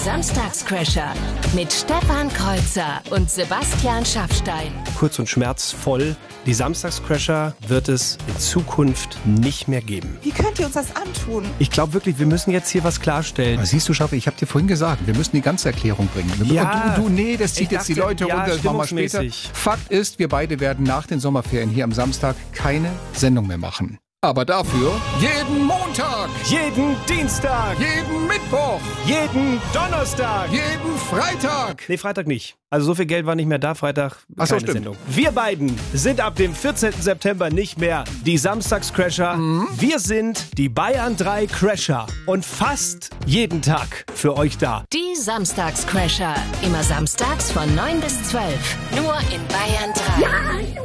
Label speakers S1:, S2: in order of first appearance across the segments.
S1: Samstagscrasher mit Stefan Kreuzer und Sebastian Schaffstein.
S2: Kurz und schmerzvoll, die Samstagscrasher wird es in Zukunft nicht mehr geben.
S3: Wie könnt ihr uns das antun?
S2: Ich glaube wirklich, wir müssen jetzt hier was klarstellen.
S4: Siehst du, Schaffe, ich habe dir vorhin gesagt, wir müssen die ganze Erklärung bringen.
S2: Ja,
S4: und nee, das zieht jetzt die Leute runter, das machen wir später.
S2: stimmungsmäßig.
S4: Fakt ist, wir beide werden nach den Sommerferien hier am Samstag keine Sendung mehr machen. Aber dafür jeden Montag,
S2: Jeden Dienstag,
S4: jeden Mittwoch,
S2: jeden Donnerstag.
S4: jeden Freitag.
S2: Nee, Freitag nicht. Also so viel Geld war nicht mehr da, Freitag
S4: Ach so,
S2: keine
S4: stimmt.
S2: Sendung. Wir beiden sind ab dem 14. September nicht mehr die Samstagscrasher. Wir sind die Bayern 3 Crasher und fast jeden Tag für euch da.
S1: Die Samstagscrasher. Immer samstags von 9 bis 12. Nur in Bayern 3.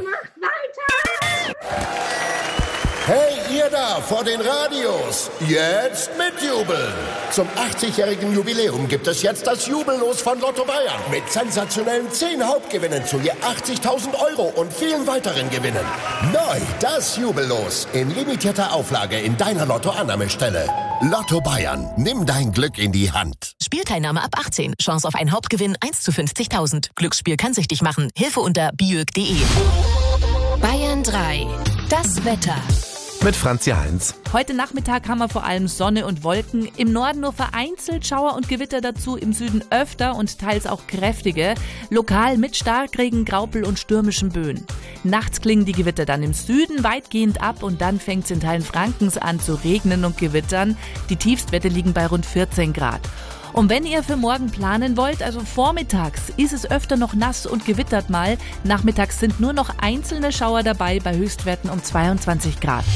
S5: Hey, ihr da vor den Radios, jetzt mitjubeln! Zum 80-jährigen Jubiläum gibt es jetzt das Jubellos von Lotto Bayern mit sensationellen 10 Hauptgewinnen zu je 80.000 € und vielen weiteren Gewinnen. Neu das Jubellos in limitierter Auflage in deiner Lotto-Annahmestelle. Lotto Bayern, nimm dein Glück in die Hand.
S6: Spielteilnahme ab 18. Chance auf einen Hauptgewinn 1 zu 50.000. Glücksspiel kann süchtig machen. Hilfe unter biög.de.
S1: Bayern 3. Das Wetter.
S7: Mit Franzi Heinz.
S8: Heute Nachmittag haben wir vor allem Sonne und Wolken. Im Norden nur vereinzelt Schauer und Gewitter dazu, im Süden öfter und teils auch kräftige. Lokal mit Starkregen, Graupel und stürmischen Böen. Nachts klingen die Gewitter dann im Süden weitgehend ab und dann fängt es in Teilen Frankens an zu regnen und gewittern. Die Tiefstwerte liegen bei rund 14 Grad. Und wenn ihr für morgen planen wollt, also vormittags, ist es öfter noch nass und gewittert mal. Nachmittags sind nur noch einzelne Schauer dabei bei Höchstwerten um 22 Grad.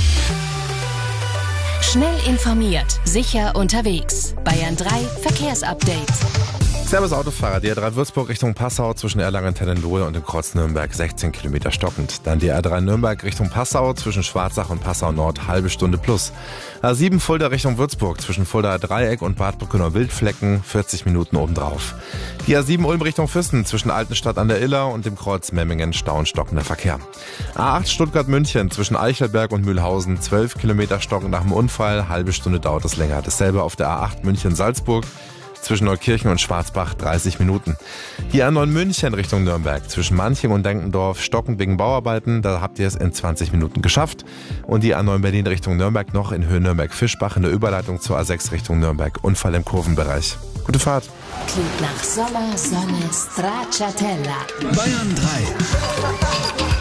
S1: Schnell informiert, sicher unterwegs. Bayern 3 Verkehrsupdate.
S7: Servus Autofahrer, die A3 Würzburg Richtung Passau zwischen Erlangen-Tennenlohe und dem Kreuz Nürnberg 16 Kilometer stockend. Dann die A3 Nürnberg Richtung Passau zwischen Schwarzach und Passau Nord halbe Stunde plus. A7 Fulda Richtung Würzburg zwischen Fuldaer Dreieck und Bad Brückener Wildflecken 40 Minuten obendrauf. Die A7 Ulm Richtung Füssen zwischen Altenstadt an der Iller und dem Kreuz Memmingen Stau und stockender Verkehr. A8 Stuttgart München zwischen Eichelberg und Mühlhausen 12 Kilometer stockend nach dem Unfall, halbe Stunde dauert es länger. Dasselbe auf der A8 München Salzburg. Zwischen Neukirchen und Schwarzbach 30 Minuten. Die A9 München Richtung Nürnberg zwischen Manching und Denkendorf stockend wegen Bauarbeiten. Da habt ihr es in 20 Minuten geschafft. Und die A9 Berlin Richtung Nürnberg noch in Höhe Nürnberg-Fischbach in der Überleitung zur A6 Richtung Nürnberg. Unfall im Kurvenbereich. Gute Fahrt.
S1: Klingt nach Sommer, Sonne, Stracciatella.
S9: Bayern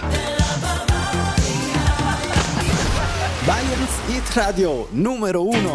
S9: 3. Bayerns Hit Radio Numero 1.